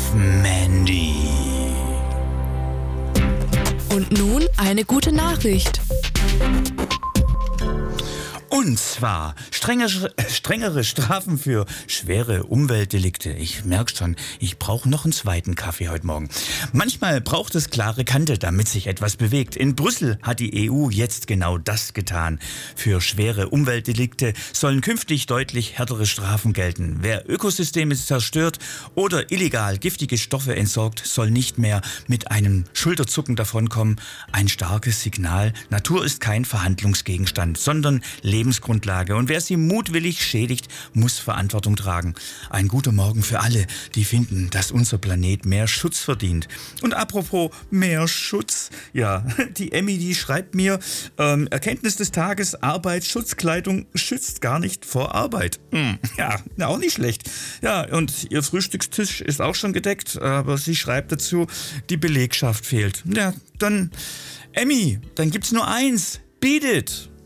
Mandy. Und nun eine gute Nachricht. Und zwar strengere Strafen für schwere Umweltdelikte. Ich merke schon, ich brauche noch einen zweiten Kaffee heute Morgen. Manchmal braucht es klare Kante, damit sich etwas bewegt. In Brüssel hat die EU jetzt genau das getan. Für schwere Umweltdelikte sollen künftig deutlich härtere Strafen gelten. Wer Ökosysteme zerstört oder illegal giftige Stoffe entsorgt, soll nicht mehr mit einem Schulterzucken davonkommen. Ein starkes Signal. Natur ist kein Verhandlungsgegenstand, sondern Lebensgrundlage. Und wer sie mutwillig schädigt, muss Verantwortung tragen. Ein guter Morgen für alle, die finden, dass unser Planet mehr Schutz verdient. Und apropos mehr Schutz, ja, die Emmy, die schreibt mir, Erkenntnis des Tages, Arbeitsschutzkleidung schützt gar nicht vor Arbeit. Ja, auch nicht schlecht. Ja, und ihr Frühstückstisch ist auch schon gedeckt, aber sie schreibt dazu, die Belegschaft fehlt. Ja, dann, Emmy, dann gibt's nur eins. Beat it!